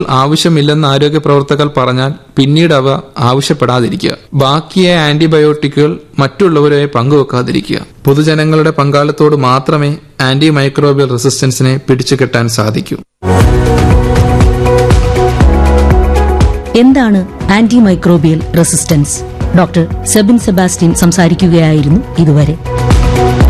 ആവശ്യമില്ലെന്ന് ആരോഗ്യ പ്രവർത്തകർ പറഞ്ഞാൽ പിന്നീട് അവ ആവശ്യപ്പെടാതിരിക്കുക. ബാക്കിയായ ആന്റിബയോട്ടിക്കുകൾ മറ്റുള്ളവരുമായി പങ്കുവെക്കാതിരിക്കുക. പൊതുജനങ്ങളുടെ പങ്കാളിത്തോട് മാത്രമേ ആന്റി മൈക്രോബിയൽ റെസിസ്റ്റൻസിനെ പിടിച്ചുകെട്ടാൻ സാധിക്കൂ. എന്താണ് anti microbial resistance? Doctor Sebin Sebastian സംസാരിക്കുകയായിരുന്നു ഇതുവരെ.